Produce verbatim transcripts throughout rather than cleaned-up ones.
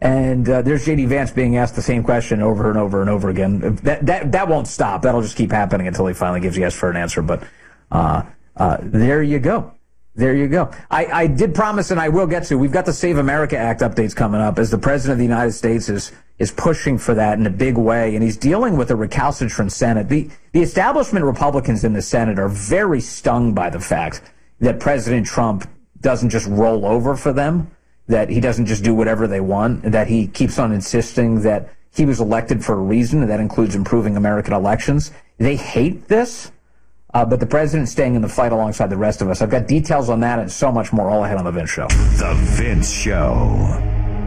And uh, there's J D Vance being asked the same question over and over and over again. That that that won't stop. That'll just keep happening until he finally gives yes for an answer. But uh, uh, there you go. There you go. I, I did promise, and I will get to, we've got the Save America Act updates coming up as the President of the United States is is pushing for that in a big way, and he's dealing with a recalcitrant Senate. The, the establishment Republicans in the Senate are very stung by the fact that President Trump doesn't just roll over for them, that he doesn't just do whatever they want, that he keeps on insisting that he was elected for a reason, and that includes improving American elections. They hate this. Uh, but the president's staying in the fight alongside the rest of us. I've got details on that and so much more all ahead on The Vince Show. The Vince Show.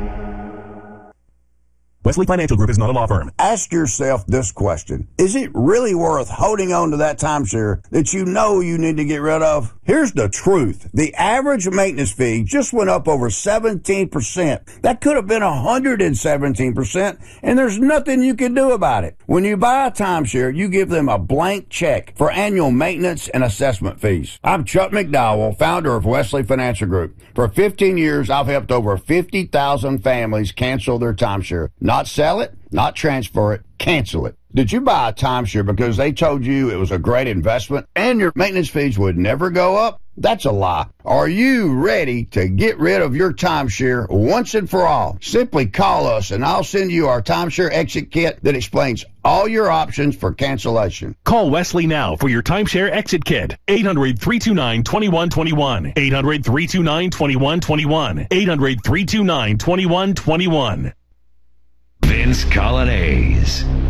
Wesley Financial Group is not a law firm. Ask yourself this question. Is it really worth holding on to that timeshare that you know you need to get rid of? Here's the truth. The average maintenance fee just went up over seventeen percent. That could have been one hundred seventeen percent, and there's nothing you can do about it. When you buy a timeshare, you give them a blank check for annual maintenance and assessment fees. I'm Chuck McDowell, founder of Wesley Financial Group. For fifteen years, I've helped over fifty thousand families cancel their timeshare. Not sell it, not transfer it, cancel it. Did you buy a timeshare because they told you it was a great investment and your maintenance fees would never go up? That's a lie. Are you ready to get rid of your timeshare once and for all? Simply call us and I'll send you our timeshare exit kit that explains all your options for cancellation. Call Wesley now for your timeshare exit kit. eight hundred, three two nine, two one two one. eight hundred, three two nine, two one two one. eight hundred, three two nine, two one two one. Vince Coglianese.